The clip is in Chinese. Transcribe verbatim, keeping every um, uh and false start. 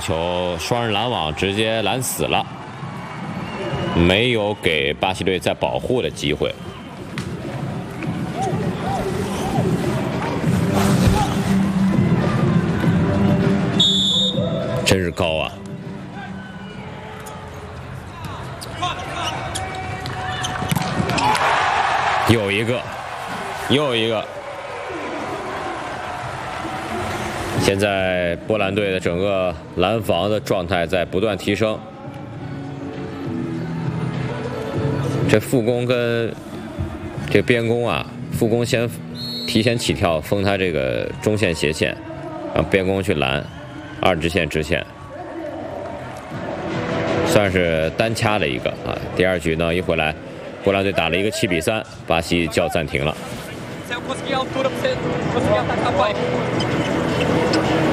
球双人拦网直接拦死了，没有给巴西队再保护的机会。真是高啊！又一个，又一个。现在波兰队的整个拦防的状态在不断提升。这副攻跟这边攻啊，副攻先提前起跳封他这个中线斜线，让边攻去拦二支线支线，算是单掐了一个啊。第二局呢一回来，波兰队打了一个七比三，巴西叫暂停了。